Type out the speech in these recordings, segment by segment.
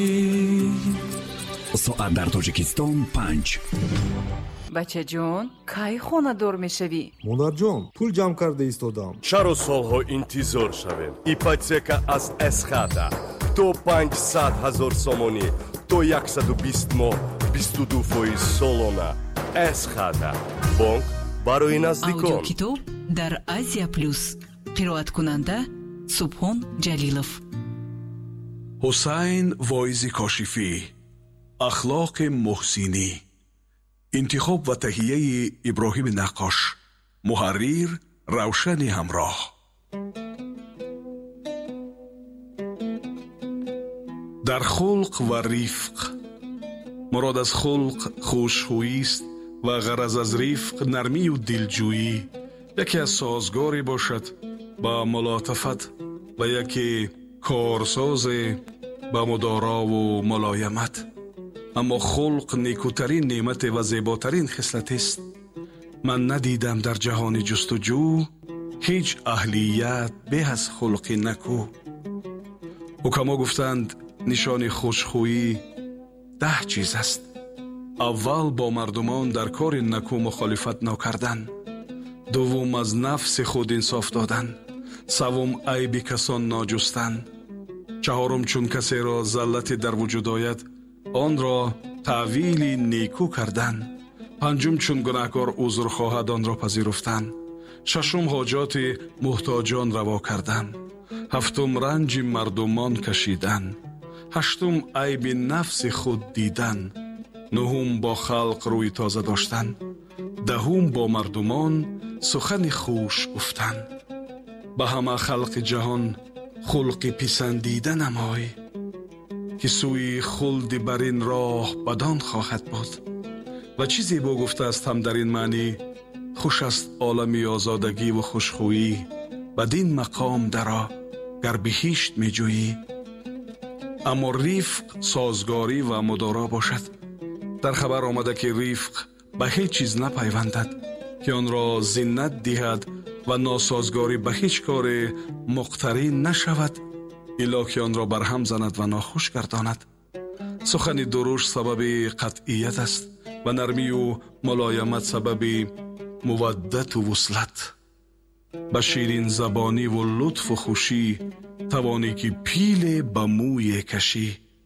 ساعت در تاجیکستان 5. بچه جون کی خونه دور میشوی؟ مادر جان پول جمع کرده ایستادم. چرا سالها انتظار شویم؟ ایپاتека از اسخاتا تو 500,000 сомонӣ то 120 моҳ 22% солона. اسخاتا бонк барои наздикон. аудиокитоб дар Азия плюс. қироаткунанда Субҳон Ҷалилов. ҳусайн воизи кошифӣ. ахлоқи муҳсинӣ. интихоб ва таҳияи иброҳими наққош. муҳаррир равшани ҳамроҳ. дар хулқ ва рифқ. мурод аз хулқ хушхӯист ва ғараз аз рифқ нармию дилҷӯӣ. яке аз созгоре бошад ба мулотафат ва яке корсозе ба мудорову мулоямат. аммо хулқ некутарин неъмате ва зеботарин хислатест. ман надидам дар ҷаҳони ҷустуҷӯ ҳеҷ аҳлият бе аз хулқи накӯ. ҳукамо гуфтанд нишони хушхӯӣ 10 чиз аст. аввал бо мардумон дар кори накӯ мухолифат накардан. дуввум аз нафси худ инсоф додан. саввум айби касон наҷустан. чаҳорум чун касеро заллате дар вуҷуд ояд онро таъвили некӯ кардан. панҷум чун гунаҳкор узр хоҳад онро пазируфтан. шашум ҳоҷоти муҳтоҷон раво кардан. ҳафтум ранҷи мардумон кашидан. ҳаштум айби нафси худ дидан. нуҳум бо халқ рӯи тоза доштан. даҳум бо мардумон сухани хуш гуфтан. ба ҳама халқи ҷаҳон хулқи писандида намой ки сӯи хулди бар ин роҳ бадон хоҳад буд. ва чӣ зебо гуфтааст ҳам дар ин маънӣ хуш аст олами озодагиву хушхӯӣ. бадин мақом даро гар биҳишт меҷӯӣ. аммо рифқ созгорӣ ва мудоро бошад. дар хабар омада ки рифқ ба ҳеҷ чиз напайвандад ки онро зиннат диҳад ва носозгорӣ ба ҳеҷ коре муқтарин нашавад ило ки онро барҳам занад ва нохуш гардонад. сухани дуруш сабаби қатъият аст ва нармию мулоямат сабаби муваддату вуслат. ба ширин забониву лутфу хушӣ тавонӣ ки пиле ба мӯе кашӣ.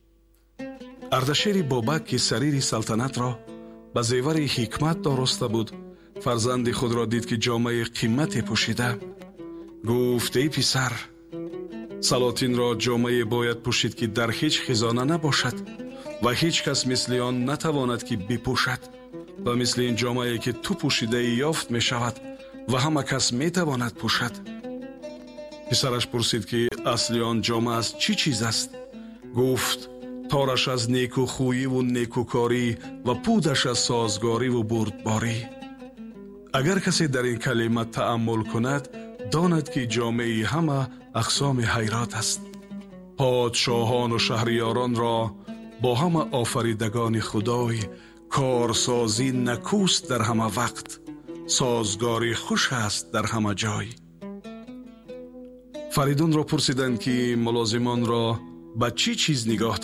ардашери бобак ки сарири салтанатро ба зевари ҳикмат дороста буд, фарзанди худро дид ки ҷомаи қиммате пӯшида. гуфт: эй писар, салотинро ҷомае бояд пӯшид ки дар ҳеҷ хизона набошад ва ҳеҷ кас мисли он натавонад ки бипӯшад ва мисли ин ҷомае ки ту пӯшидаӣ ёфт мешавад ва ҳама кас метавонад пӯшад. писараш пурсид ки асли он ҷома аз чӣ чиз аст. гуфт: тораш аз некӯхӯиву некӯкорӣ ва пӯдаш аз созгориву бурдборӣ. агар касе дар ин калима таъаммул кунад, донад ки ҷомеи ҳама ақсоми ҳайрат аст. подшоҳону шаҳриёронро бо ҳама офаридагони худой корсозӣ накӯст дар ҳама вақт, созгорӣ хуш аст дар ҳама ҷой. фаридунро пурсиданд ки мулозимонро ба чӣ чиз нигоҳ